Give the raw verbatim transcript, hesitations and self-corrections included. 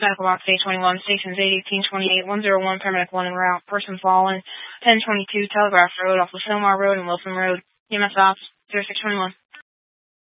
Medical box eight twenty-one, stations eight eighteen twenty-eight, one oh one, paramedic one en route. Person fallen, ten twenty-two, Telegraph Road off of Silmar Road and Wilson Road. E M S ops, zero six twenty-one.